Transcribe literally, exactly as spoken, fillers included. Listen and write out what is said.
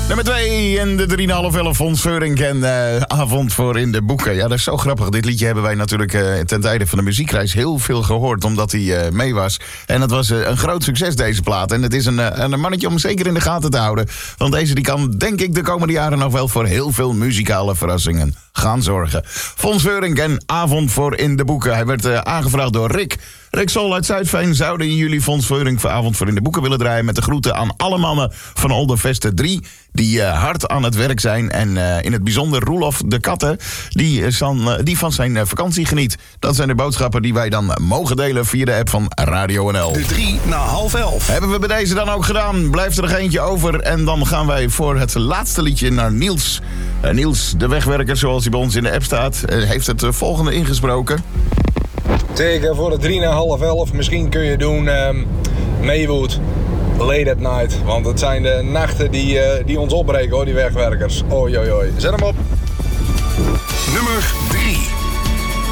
Nummer twee en de drie komma vijf elf Fons Veurink en uh, Avond voor in de boeken. Ja, dat is zo grappig. Dit liedje hebben wij natuurlijk uh, ten tijde van de muziekreis heel veel gehoord, omdat hij uh, mee was. En het was uh, een groot succes, deze plaat. En het is een, uh, een mannetje om zeker in de gaten te houden. Want deze die kan, denk ik, de komende jaren nog wel voor heel veel muzikale verrassingen gaan zorgen. Fons Veurink en Avond voor in de boeken. Hij werd uh, aangevraagd door Rick. Rick Sol uit Zuidveen zouden jullie Fons Veurink voor Avond voor in de boeken willen draaien, met de groeten aan alle mannen van Oldervesten drie die uh, hard aan het werk zijn. En uh, in het bijzonder Roelof de Katten, die, uh, van, uh, die van zijn uh, vakantie geniet. Dat zijn de boodschappen die wij dan mogen delen via de app van Radio N L. De drie na half elf. Hebben we bij deze dan ook gedaan. Blijft er nog eentje over. En dan gaan wij voor het laatste liedje naar Niels. Uh, Niels, de wegwerker, zoals hij bij ons in de app staat, uh, heeft het uh, volgende ingesproken. Tegen voor de drie na half elf. Misschien kun je doen um, Maywood, Late at Night. Want het zijn de nachten die, uh, die ons opbreken, hoor, die wegwerkers. Oi, oi, oi. Zet hem op. Nummer drie.